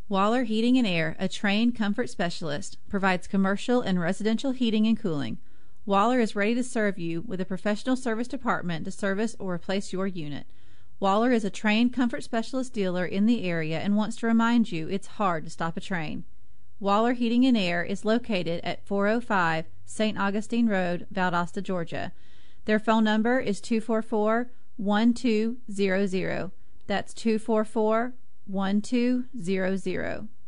Waller Heating and Air, a trained comfort specialist, provides commercial and residential heating and cooling. Waller is ready to serve you with a professional service department to service or replace your unit. Waller is a trained comfort specialist dealer in the area and wants to remind you it's hard to stop a train. Waller Heating and Air is located at 405 St. Augustine Road, Valdosta, Georgia. Their phone number is 244-1200. That's 244-1200.